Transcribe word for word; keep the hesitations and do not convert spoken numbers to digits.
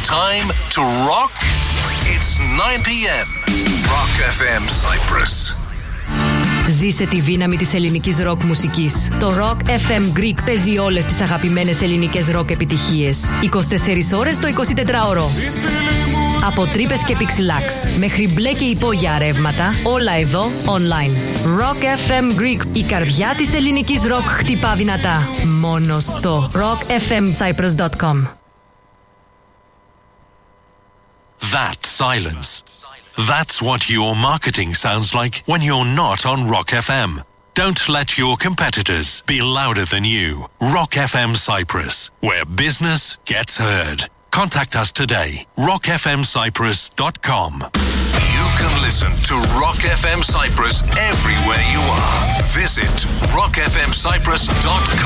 Time to rock? It's nine p.m. Rock εφ εμ Cyprus. Ζήσε τη δύναμη της ελληνικής ροκ μουσικής. Το Rock εφ εμ Greek παίζει όλες τις αγαπημένες ελληνικές ροκ επιτυχίες. είκοσι τέσσερις ώρες το εικοσιτετράωρο. Από τρύπες και πιξιλάξ μέχρι μπλε και υπόγεια ρεύματα, όλα εδώ online. Rock εφ εμ Greek, η καρδιά της ελληνικής ροκ χτυπά δυνατά. Μόνο στο rock εφ εμ cyprus dot com. That silence. That's what your marketing sounds like when you're not on Rock εφ εμ. Don't let your competitors be louder than you. Rock εφ εμ Cyprus, where business gets heard. Contact us today. rock f m cyprus dot com. You can listen to Rock εφ εμ Cyprus everywhere you are. Visit rock f m cyprus dot com.